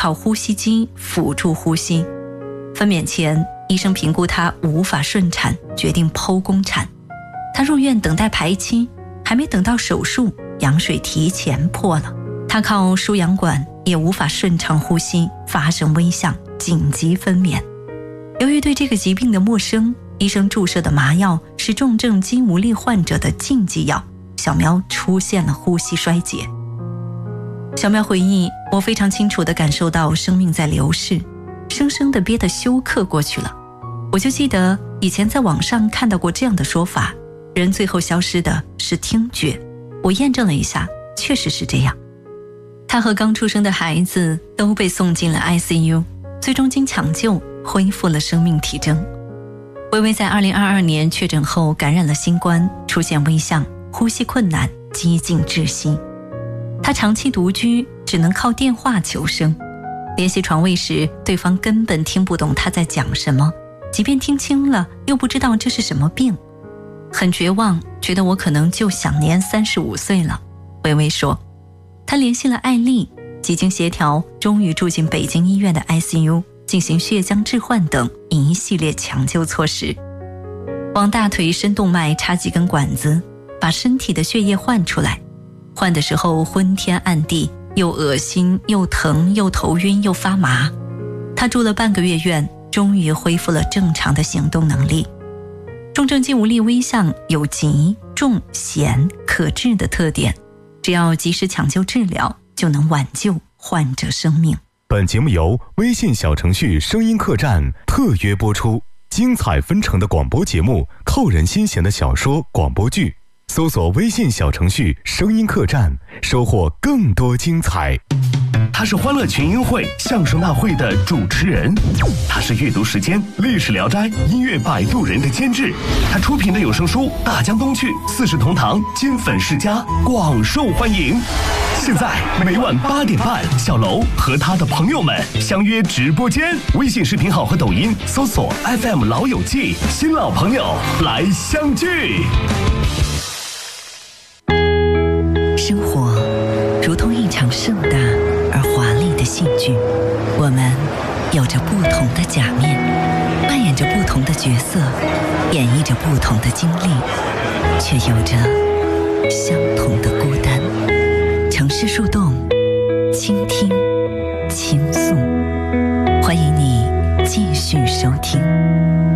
靠呼吸机辅助呼吸。分娩前，医生评估她无法顺产，决定剖宫产。她入院等待排期，还没等到手术，羊水提前破了。她靠输氧管也无法顺畅呼吸，发生危象，紧急分娩。由于对这个疾病的陌生，医生注射的麻药是重症肌无力患者的禁忌药，小苗出现了呼吸衰竭。小苗回忆，我非常清楚地感受到生命在流逝，生生地憋得休克过去了。我就记得以前在网上看到过这样的说法，人最后消失的是听觉。我验证了一下，确实是这样。他和刚出生的孩子都被送进了 ICU， 最终经抢救恢复了生命体征。微微在2022年确诊后感染了新冠，出现危象，呼吸困难，几近窒息。他长期独居，只能靠电话求生。联系床位时，对方根本听不懂他在讲什么，即便听清了，又不知道这是什么病。很绝望，觉得我可能就享年35岁了。微微说，他联系了艾丽，几经协调，终于住进北京医院的 ICU， 进行血浆置换等一系列抢救措施。往大腿深动脉插几根管子，把身体的血液换出来。换的时候昏天暗地，又恶心又疼又头晕又发麻。他住了半个月院，终于恢复了正常的行动能力。重症肌无力危象有急、重、险、可治的特点，只要及时抢救治疗，就能挽救患者生命。 本节目由微信小程序声音客栈特约播出，精彩纷呈的广播节目，扣人心弦的小说广播剧，搜索微信小程序声音客栈，收获更多精彩。 他是欢乐群英会相声大会的主持人，他是阅读时间历史聊斋音乐摆渡人的监制，他出品的有声书《大江东去》《四世同堂》《金粉世家》广受欢迎。现在每晚8点半，小楼和他的朋友们相约直播间，微信视频号和抖音搜索 FM 老友记，新老朋友来相聚。 生活如同一场盛大而华丽的戏剧，我们有着不同的假面，扮演着不同的角色，演绎着不同的经历，却有着相同的孤单。城市树洞，倾听，倾诉，欢迎你继续收听。